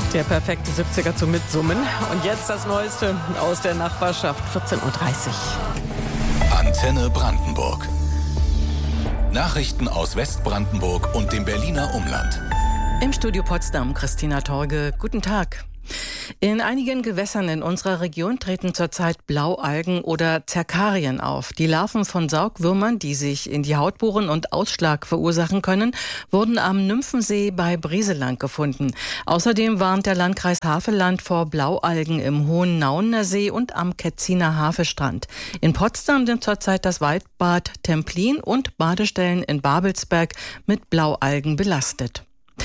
Der perfekte 70er zum Mitsummen. Und jetzt das Neueste aus der Nachbarschaft, 14.30 Uhr. Antenne Brandenburg. Nachrichten aus Westbrandenburg und dem Berliner Umland. Im Studio Potsdam, Christina Torge. Guten Tag. In einigen Gewässern in unserer Region treten zurzeit Blaualgen oder Zerkarien auf. Die Larven von Saugwürmern, die sich in die Haut bohren und Ausschlag verursachen können, wurden am Nymphensee bei Brieselang gefunden. Außerdem warnt der Landkreis Havelland vor Blaualgen im Hohen Nauener See und am Ketziner Hafestrand. In Potsdam sind zurzeit das Waldbad Templin und Badestellen in Babelsberg mit Blaualgen belastet.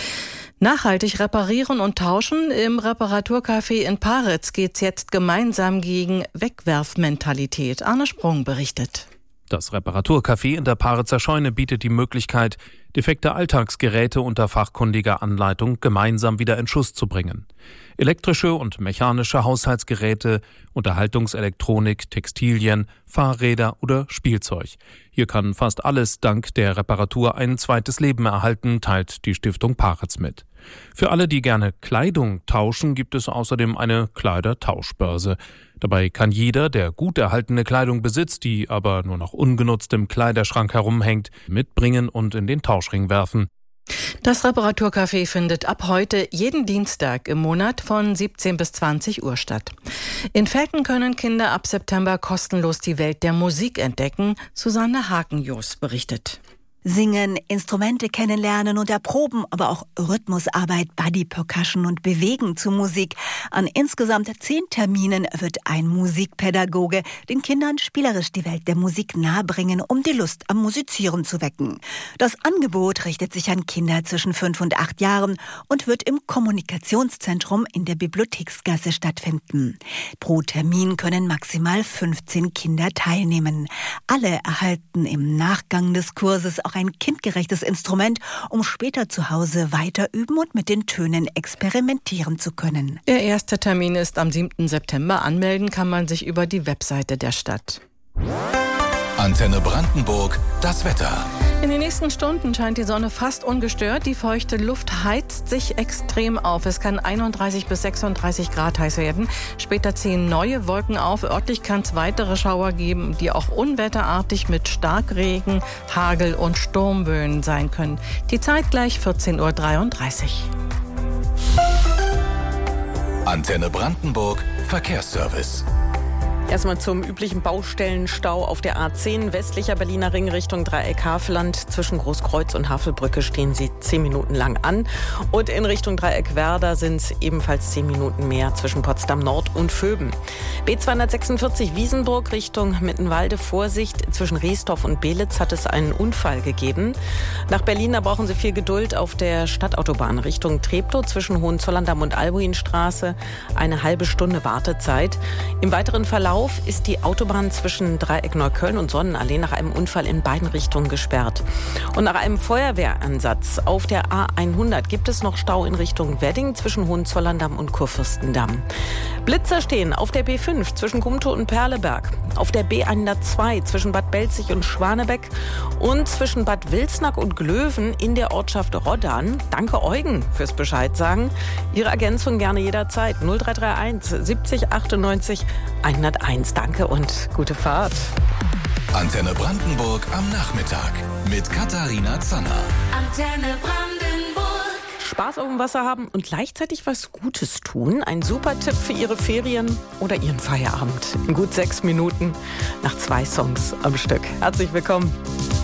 Nachhaltig reparieren und tauschen. Im Reparaturcafé in Paritz geht's jetzt gemeinsam gegen Wegwerfmentalität. Arne Sprung berichtet. Das Reparaturcafé in der Paritzer Scheune bietet die Möglichkeit, defekte Alltagsgeräte unter fachkundiger Anleitung gemeinsam wieder in Schuss zu bringen. Elektrische und mechanische Haushaltsgeräte, Unterhaltungselektronik, Textilien, Fahrräder oder Spielzeug. Hier kann fast alles dank der Reparatur ein zweites Leben erhalten, teilt die Stiftung Paritz mit. Für alle, die gerne Kleidung tauschen, gibt es außerdem eine Kleidertauschbörse. Dabei kann jeder, der gut erhaltene Kleidung besitzt, die aber nur noch ungenutzt im Kleiderschrank herumhängt, mitbringen und in den Tauschring werfen. Das Reparaturcafé findet ab heute jeden Dienstag im Monat von 17 bis 20 Uhr statt. In Velten können Kinder ab September kostenlos die Welt der Musik entdecken. Susanne Hakenjos berichtet. Singen, Instrumente kennenlernen und erproben, aber auch Rhythmusarbeit, Body Percussion und Bewegen zu Musik. An insgesamt 10 Terminen wird ein Musikpädagoge den Kindern spielerisch die Welt der Musik nahebringen, um die Lust am Musizieren zu wecken. Das Angebot richtet sich an Kinder zwischen 5 und 8 Jahren und wird im Kommunikationszentrum in der Bibliotheksgasse stattfinden. Pro Termin können maximal 15 Kinder teilnehmen. Alle erhalten im Nachgang des Kurses auch ein kindgerechtes Instrument, um später zu Hause weiter üben und mit den Tönen experimentieren zu können. Der erste Termin ist am 7. September. Anmelden kann man sich über die Webseite der Stadt. Antenne Brandenburg, das Wetter. In den nächsten Stunden scheint die Sonne fast ungestört. Die feuchte Luft heizt sich extrem auf. Es kann 31 bis 36 Grad heiß werden. Später ziehen neue Wolken auf. Örtlich kann es weitere Schauer geben, die auch unwetterartig mit Starkregen, Hagel und Sturmböen sein können. Die Zeit gleich 14.33 Uhr. Antenne Brandenburg, Verkehrsservice. Erstmal zum üblichen Baustellenstau auf der A10 westlicher Berliner Ring Richtung Dreieck Havelland. Zwischen Großkreuz und Havelbrücke stehen sie 10 Minuten lang an. Und in Richtung Dreieck Werder sind es ebenfalls 10 Minuten mehr zwischen Potsdam Nord und Vöben. B246 Wiesenburg Richtung Mittenwalde. Vorsicht, zwischen Reesdorf und Belitz hat es einen Unfall gegeben. Nach Berlin, da brauchen Sie viel Geduld auf der Stadtautobahn Richtung Treptow zwischen Hohenzollern-Damm und Albuinstraße. Eine halbe Stunde Wartezeit. Im weiteren Verlauf ist die Autobahn zwischen Dreieck Neukölln und Sonnenallee nach einem Unfall in beiden Richtungen gesperrt. Und nach einem Feuerwehransatz auf der A100 gibt es noch Stau in Richtung Wedding zwischen Hohenzollern-Damm und Kurfürstendamm. Blitzer stehen auf der B5 zwischen Gumtow und Perleberg, auf der B102 zwischen Bad Belzig und Schwanebeck und zwischen Bad Wilsnack und Glöwen in der Ortschaft Roddan. Danke Eugen fürs Bescheid sagen. Ihre Ergänzung gerne jederzeit 0331 70 98 101. Danke und gute Fahrt. Antenne Brandenburg am Nachmittag mit Katharina Zanner. Antenne Brandenburg. Spaß auf dem Wasser haben und gleichzeitig was Gutes tun. Ein super Tipp für Ihre Ferien oder Ihren Feierabend. In gut 6 Minuten nach 2 Songs am Stück. Herzlich willkommen.